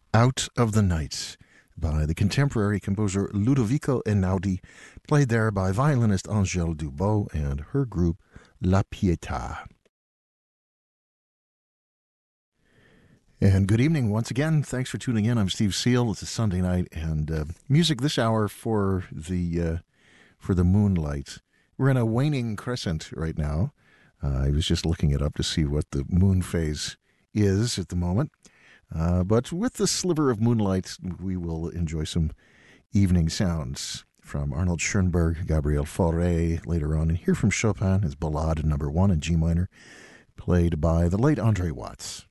Out of the Night by the contemporary composer Ludovico Einaudi, played there by violinist Angèle Dubot and her group La Pietà. And good evening once again. Thanks for tuning in. I'm Steve Seal. It's a Sunday night, and music this hour for the moonlight. We're in a waning crescent right now. I was just looking it up to see what the moon phase is at the moment. But with the sliver of moonlight, we will enjoy some evening sounds from Arnold Schoenberg, Gabriel Fauré later on, and hear from Chopin, his Ballade No. 1 in G minor, played by the late Andre Watts.